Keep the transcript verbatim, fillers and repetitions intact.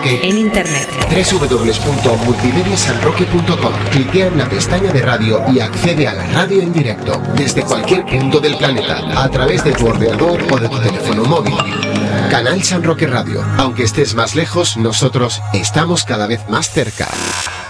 Roque en internet. doble u doble u doble u punto multimedia san roque punto com. Cliquea en la pestaña de radio y accede a la radio en directo desde cualquier punto del planeta a través de tu ordenador o de tu teléfono móvil. Canal San Roque Radio. Aunque estés más lejos, nosotros estamos cada vez más cerca.